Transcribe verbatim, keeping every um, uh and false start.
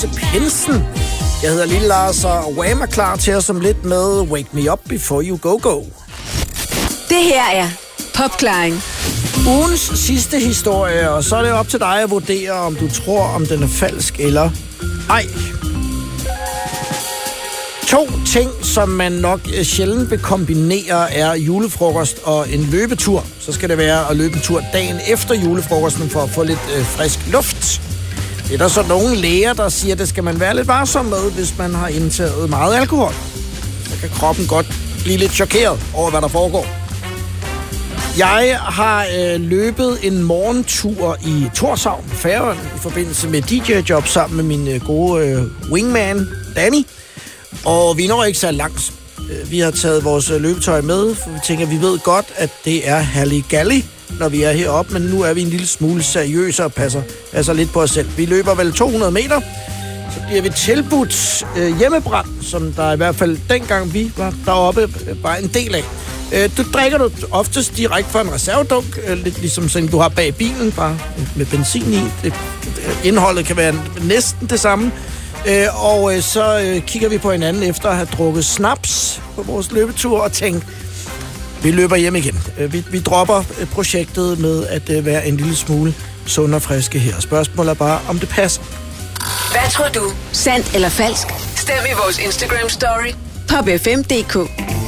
Pinsen. Jeg hedder Lille Lars, og Wham er klar til os om lidt med Wake Me Up Before You Go Go. Det her er Popklaring. Ugens sidste historie, og så er det op til dig at vurdere, om du tror, om den er falsk eller ej. To ting, som man nok sjældent vil kombinere, er julefrokost og en løbetur. Så skal det være at løbe en tur dagen efter julefrokosten for at få lidt øh, frisk luft. Det er der så nogle læger, der siger, at det skal man være lidt varsom med, hvis man har indtaget meget alkohol. Så kan kroppen godt blive lidt chokeret over, hvad der foregår. Jeg har øh, løbet en morgentur i Tórshavn, Færøerne, i forbindelse med D J-job sammen med min øh, gode øh, wingman, Danny. Og vi når ikke så langt. Vi har taget vores løbetøj med, for vi tænker, at vi ved godt, at det er halligalli, når vi er heroppe, men nu er vi en lille smule seriøse og passer, passer lidt på os selv. Vi løber vel to hundrede meter, så bliver vi tilbudt øh, hjemmebrand, som der i hvert fald dengang vi var deroppe, var en del af. Øh, du drikker du oftest direkte fra en reservedunk, øh, lidt ligesom sådan, du har bag bilen, bare med benzin i. Det, indholdet kan være næsten det samme. Øh, og øh, så øh, kigger vi på hinanden efter at have drukket snaps på vores løbetur og tænkt, vi løber hjem igen. Øh, vi, vi dropper øh, projektet med at øh, være en lille smule sund og friske her. Spørgsmålet er bare, om det passer. Hvad tror du? Sandt eller falsk? Stem i vores Instagram-story. Pop F M punktum d k.